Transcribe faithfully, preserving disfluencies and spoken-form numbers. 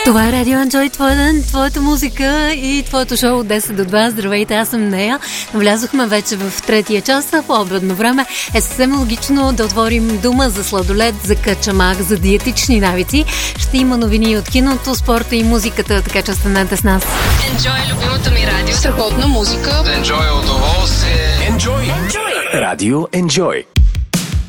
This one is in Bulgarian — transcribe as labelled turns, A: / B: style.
A: Това е Радио Enjoy, твой ден, твоята музика и твоето шоу от десет до два. Здравейте, аз съм Нея. Влязохме вече в третия час, а по обедно време е съвсем логично да отворим дума за сладолед, за качамак, за диетични навици. Ще има новини от киното, спорта и музиката, така че останете с нас.
B: Enjoy, любимото ми радио.
C: Страхотна музика.
D: Enjoy удоволствие.
E: Enjoy. Enjoy. Радио Enjoy.